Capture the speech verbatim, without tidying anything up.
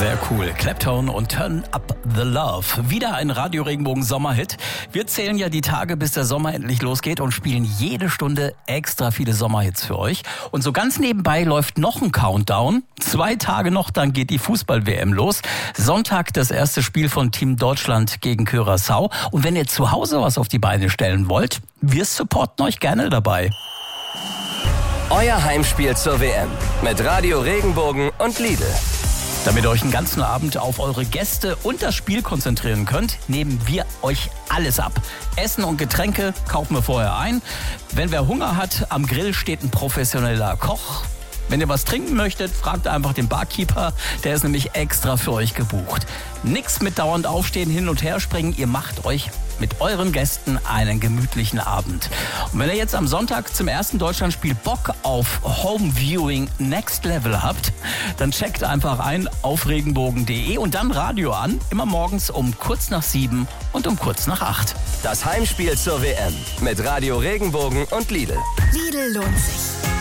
Sehr cool. Clapton und Turn Up the Love. Wieder ein Radio Regenbogen Sommerhit. Wir zählen ja die Tage, bis der Sommer endlich losgeht und spielen jede Stunde extra viele Sommerhits für euch. Und so ganz nebenbei läuft noch ein Countdown. Zwei Tage noch, dann geht die Fußball-W M los. Sonntag das erste Spiel von Team Deutschland gegen Curaçao. Und wenn ihr zu Hause was auf die Beine stellen wollt, wir supporten euch gerne dabei. Euer Heimspiel zur W M mit Radio Regenbogen und Lidl. Damit ihr euch den ganzen Abend auf eure Gäste und das Spiel konzentrieren könnt, nehmen wir euch alles ab. Essen und Getränke kaufen wir vorher ein. Wenn wer Hunger hat, am Grill steht ein professioneller Koch. Wenn ihr was trinken möchtet, fragt einfach den Barkeeper, der ist nämlich extra für euch gebucht. Nix mit dauernd aufstehen, hin und her springen, ihr macht euch mit euren Gästen einen gemütlichen Abend. Und wenn ihr jetzt am Sonntag zum ersten Deutschlandspiel Bock auf Home Viewing Next Level habt, dann checkt einfach ein auf regenbogen punkt de und dann Radio an, immer morgens um kurz nach sieben und um kurz nach acht. Das Heimspiel zur W M mit Radio Regenbogen und Lidl. Lidl lohnt sich.